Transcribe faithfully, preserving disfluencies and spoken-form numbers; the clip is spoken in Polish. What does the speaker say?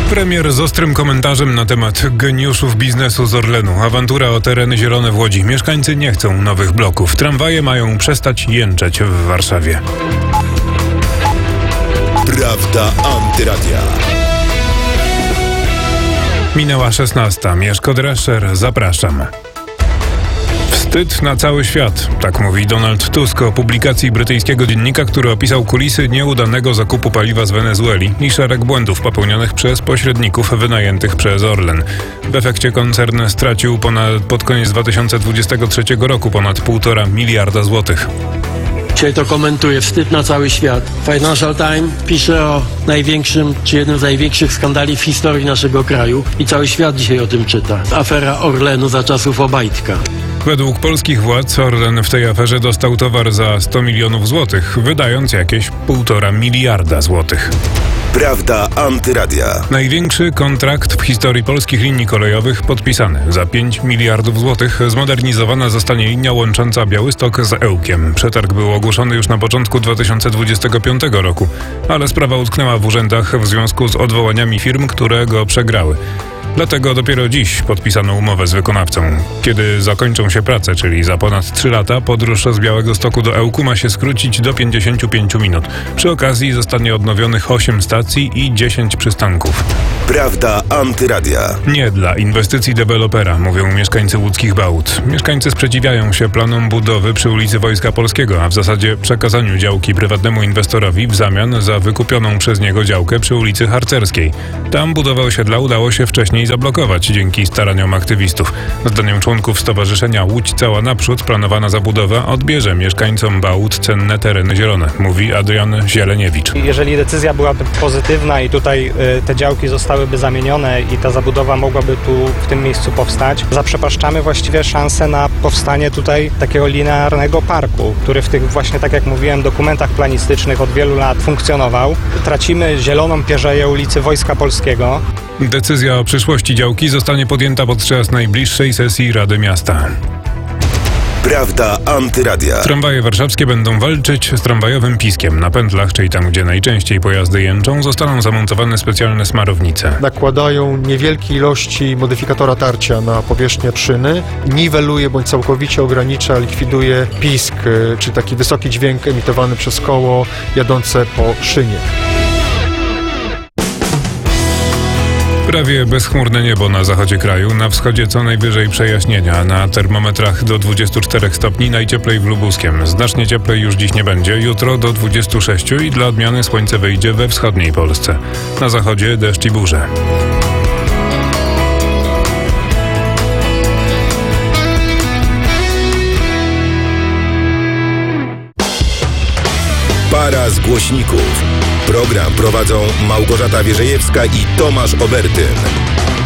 Premier z ostrym komentarzem na temat geniuszów biznesu z Orlenu. Awantura o tereny zielone w Łodzi. Mieszkańcy nie chcą nowych bloków. Tramwaje mają przestać jęczeć w Warszawie. Prawda Antyradia. Minęła szesnasta. Mieszko Drescher, zapraszam. Wstyd na cały świat, tak mówi Donald Tusk o publikacji brytyjskiego dziennika, który opisał kulisy nieudanego zakupu paliwa z Wenezueli i szereg błędów popełnionych przez pośredników wynajętych przez Orlen. W efekcie koncern stracił ponad, pod koniec dwa tysiące dwudziestego trzeciego roku ponad półtora miliarda złotych. Dzisiaj to komentuje, wstyd na cały świat. Financial Times pisze o największym, czy jednym z największych skandali w historii naszego kraju i cały świat dzisiaj o tym czyta. Afera Orlenu za czasów Obajtka. Według polskich władz Orlen w tej aferze dostał towar za sto milionów złotych, wydając jakieś półtora miliarda złotych. Prawda Antyradia. Największy kontrakt w historii polskich linii kolejowych podpisany. Za pięć miliardów złotych zmodernizowana zostanie linia łącząca Białystok z Ełkiem. Przetarg był ogłoszony już na początku dwa tysiące dwudziestego piątego roku, ale sprawa utknęła w urzędach w związku z odwołaniami firm, które go przegrały. Dlatego dopiero dziś podpisano umowę z wykonawcą. Kiedy zakończą się prace, czyli za ponad trzy lata, podróż z Białegostoku do Ełku ma się skrócić do pięćdziesięciu pięciu minut. Przy okazji zostanie odnowionych osiem stacji i dziesięć przystanków. Prawda Antyradia. Nie dla inwestycji dewelopera, mówią mieszkańcy łódzkich Bałut. Mieszkańcy sprzeciwiają się planom budowy przy ulicy Wojska Polskiego, a w zasadzie przekazaniu działki prywatnemu inwestorowi w zamian za wykupioną przez niego działkę przy ulicy Harcerskiej. Tam budowę osiedla udało się wcześniej zablokować dzięki staraniom aktywistów. Zdaniem członków Stowarzyszenia Łódź Cała Naprzód planowana zabudowa odbierze mieszkańcom Bałut cenne tereny zielone, mówi Adrian Zieleniewicz. Jeżeli decyzja byłaby pozytywna i tutaj y, te działki zostałyby zamienione i ta zabudowa mogłaby tu w tym miejscu powstać, zaprzepaszczamy właściwie szansę na powstanie tutaj takiego linearnego parku, który w tych właśnie, tak jak mówiłem, dokumentach planistycznych od wielu lat funkcjonował. Tracimy zieloną pierzeję ulicy Wojska Polskiego. Decyzja o przyszłości działki zostanie podjęta podczas najbliższej sesji Rady Miasta. Prawda Antyradia. Tramwaje warszawskie będą walczyć z tramwajowym piskiem. Na pętlach, czyli tam, gdzie najczęściej pojazdy jęczą, zostaną zamontowane specjalne smarownice. Nakładają niewielkie ilości modyfikatora tarcia na powierzchnię szyny, niweluje bądź całkowicie ogranicza, likwiduje pisk, czyli taki wysoki dźwięk emitowany przez koło jadące po szynie. Prawie bezchmurne niebo na zachodzie kraju, na wschodzie co najwyżej przejaśnienia, na termometrach do dwudziestu czterech stopni, najcieplej w Lubuskiem. Znacznie cieplej już dziś nie będzie, jutro do dwudziestu sześciu i dla odmiany słońce wyjdzie we wschodniej Polsce. Na zachodzie deszcz i burze. Para z głośników. Program prowadzą Małgorzata Wierzejewska i Tomasz Obertyn.